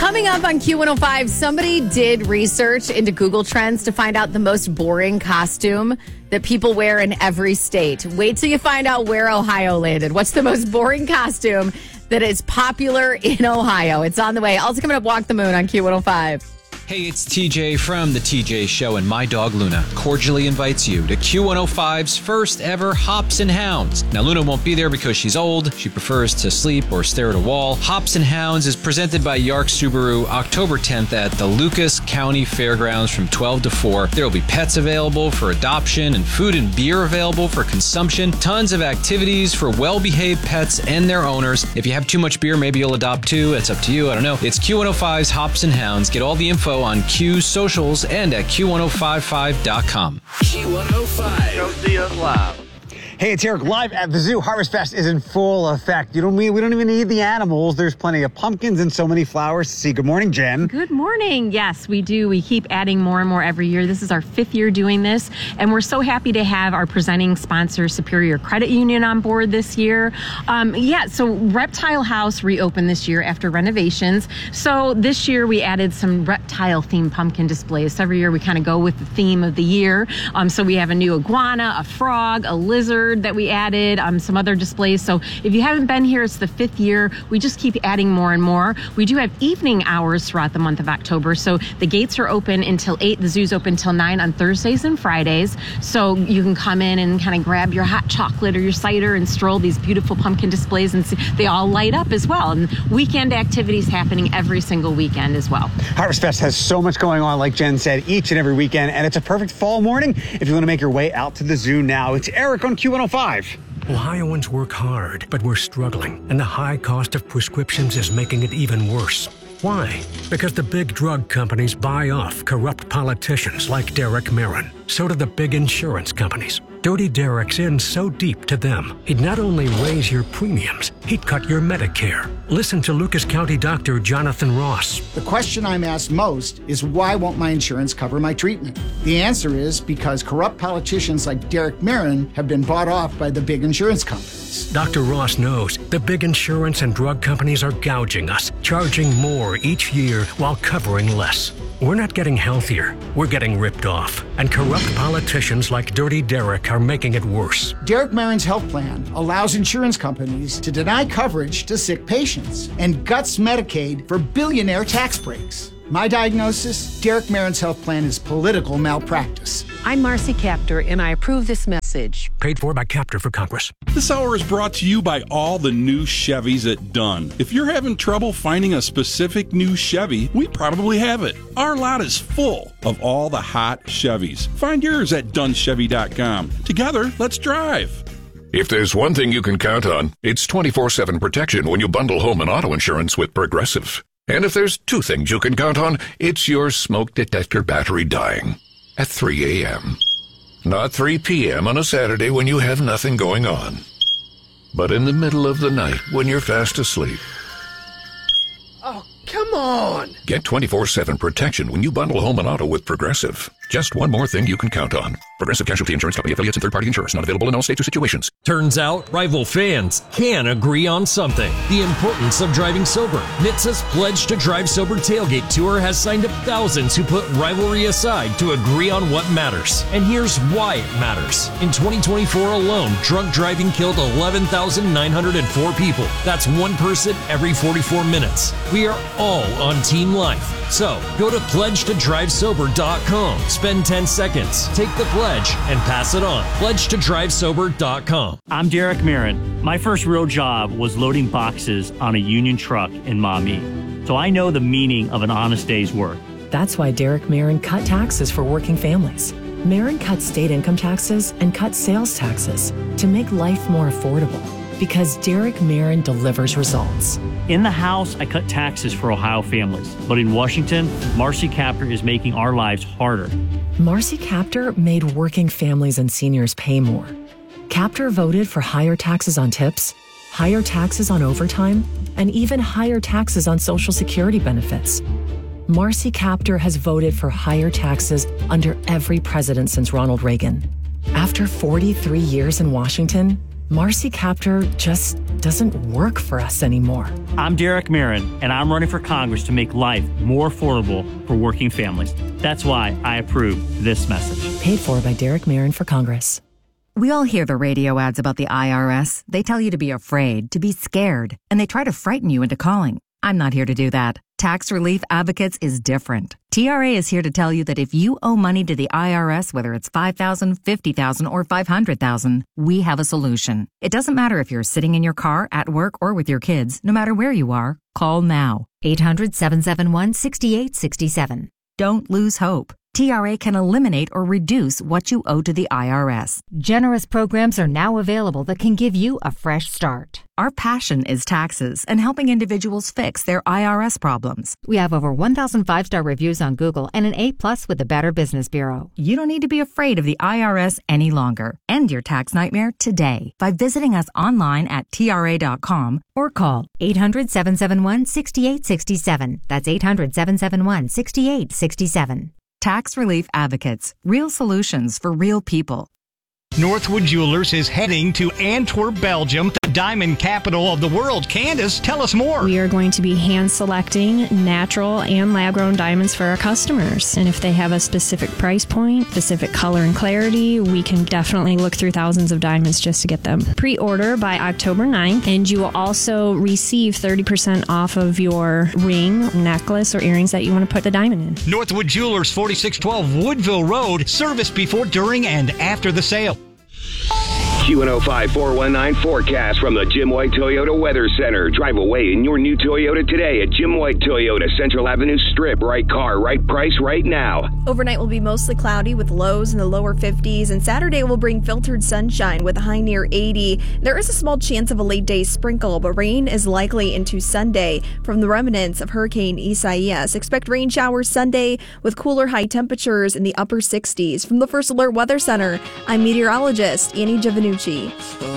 Coming up on Q105, somebody did research into Google Trends to find out the most boring costume that people wear in every state. Wait till you find out where Ohio landed. What's the most boring costume that is popular in Ohio? It's on the way. Also coming up, Walk the Moon on Q105. Hey, it's TJ from The TJ Show, and my dog Luna cordially invites you to Q105's first ever Hops and Hounds. Now, Luna won't be there because she's old. She prefers to sleep or stare at a wall. Hops and Hounds is presented by Yark Subaru October 10th at the Lucas County Fairgrounds from 12 to 4. There will be pets available for adoption and food and beer available for consumption. Tons of activities for well-behaved pets and their owners. If you have too much beer, maybe you'll adopt too. It's up to you. I don't know. It's Q105's Hops and Hounds. Get all the info on Q's socials and at Q1055.com. Q105. Come see us live. Hey, it's Eric live at the zoo. Harvest Fest is in full effect. We don't even need the animals. There's plenty of pumpkins and so many flowers to see. Good morning, Jen. Good morning. Yes, we do. We keep adding more and more every year. This is our 5th year doing this, and we're so happy to have our presenting sponsor, Superior Credit Union, on board this year. So Reptile House reopened this year after renovations. So this year we added some reptile-themed pumpkin displays. So every year we kind of go with the theme of the year. So we have a new iguana, a frog, a lizard that we added, some other displays. So if you haven't been here, it's the 5th year. We just keep adding more and more. We do have evening hours throughout the month of October. So the gates are open until 8. The zoo's open until 9 on Thursdays and Fridays. So you can come in and kind of grab your hot chocolate or your cider and stroll these beautiful pumpkin displays, and see, they all light up as well. And weekend activities happening every single weekend as well. Harvest Fest has so much going on, like Jen said, each and every weekend, and it's a perfect fall morning if you want to make your way out to the zoo now. It's Eric on Q105. Ohioans work hard, but we're struggling, and the high cost of prescriptions is making it even worse. Why? Because the big drug companies buy off corrupt politicians like Derek Marin. So do the big insurance companies. Dirty Derek's in so deep to them, he'd not only raise your premiums, he'd cut your Medicare. Listen to Lucas County Dr. Jonathan Ross. The question I'm asked most is, why won't my insurance cover my treatment? The answer is because corrupt politicians like Derek Marin have been bought off by the big insurance companies. Dr. Ross knows the big insurance and drug companies are gouging us, charging more each year while covering less. We're not getting healthier, we're getting ripped off. And corrupt politicians like Dirty Derek are making it worse. Derek Marin's health plan allows insurance companies to deny coverage to sick patients and guts Medicaid for billionaire tax breaks. My diagnosis, Derek Marin's health plan is political malpractice. I'm Marcy Kaptur, and I approve this message. Paid for by Kaptur for Congress. This hour is brought to you by all the new Chevys at Dunn. If you're having trouble finding a specific new Chevy, we probably have it. Our lot is full of all the hot Chevys. Find yours at DunnChevy.com. Together, let's drive. If there's one thing you can count on, it's 24/7 protection when you bundle home and auto insurance with Progressive. And if there's two things you can count on, it's your smoke detector battery dying at 3 a.m. Not 3 p.m. on a Saturday when you have nothing going on, but in the middle of the night when you're fast asleep. Oh, come on. Get 24/7 protection when you bundle home and auto with Progressive. Just one more thing you can count on. Progressive Casualty Insurance Company, affiliates, and third-party insurers. Not available in all states or situations. Turns out, rival fans can agree on something. The importance of driving sober. NHTSA's Pledge to Drive Sober Tailgate Tour has signed up thousands who put rivalry aside to agree on what matters. And here's why it matters. In 2024 alone, drunk driving killed 11,904 people. That's one person every 44 minutes. We are all on Team Life. So, go to pledgetodrivesober.com. Spend 10 seconds, take the pledge, and pass it on. Pledgetodrivesober.com. I'm Derek Marin. My first real job was loading boxes on a union truck in Maumee. So I know the meaning of an honest day's work. That's why Derek Marin cut taxes for working families. Marin cut state income taxes and cut sales taxes to make life more affordable. Because Derek Marin delivers results. In the House, I cut taxes for Ohio families. But in Washington, Marcy Kaptur is making our lives harder. Marcy Kaptur made working families and seniors pay more. Kaptur voted for higher taxes on tips, higher taxes on overtime, and even higher taxes on Social Security benefits. Marcy Kaptur has voted for higher taxes under every president since Ronald Reagan. After 43 years in Washington, Marcy Captor just doesn't work for us anymore. I'm Derek Marin, and I'm running for Congress to make life more affordable for working families. That's why I approve this message. Paid for by Derek Marin for Congress. We all hear the radio ads about the IRS. They tell you to be afraid, to be scared, and they try to frighten you into calling. I'm not here to do that. Tax Relief Advocates is different. TRA is here to tell you that if you owe money to the IRS, whether it's $5,000, $50,000, or $500,000, we have a solution. It doesn't matter if you're sitting in your car, at work, or with your kids. No matter where you are, call now. 800-771-6867. Don't lose hope. TRA can eliminate or reduce what you owe to the IRS. Generous programs are now available that can give you a fresh start. Our passion is taxes and helping individuals fix their IRS problems. We have over 1,000 5-star reviews on Google and an A+ with the Better Business Bureau. You don't need to be afraid of the IRS any longer. End your tax nightmare today by visiting us online at TRA.com or call 800-771-6867. That's 800-771-6867. Tax Relief Advocates. Real solutions for real people. Northwood Jewelers is heading to Antwerp, Belgium, the diamond capital of the world. Candace, tell us more. We are going to be hand-selecting natural and lab-grown diamonds for our customers. And if they have a specific price point, specific color and clarity, we can definitely look through thousands of diamonds just to get them. Pre-order by October 9th, and you will also receive 30% off of your ring, necklace, or earrings that you want to put the diamond in. Northwood Jewelers, 4612 Woodville Road. Service before, during, and after the sale. Q105 419 forecast from the Jim White Toyota Weather Center. Drive away in your new Toyota today at Jim White Toyota, Central Avenue Strip. Right car, right price, right now. Overnight will be mostly cloudy with lows in the lower 50s, and Saturday will bring filtered sunshine with a high near 80. There is a small chance of a late day sprinkle, but rain is likely into Sunday from the remnants of Hurricane Isaias. Expect rain showers Sunday with cooler high temperatures in the upper 60s. From the First Alert Weather Center, I'm meteorologist Annie Giovannucci.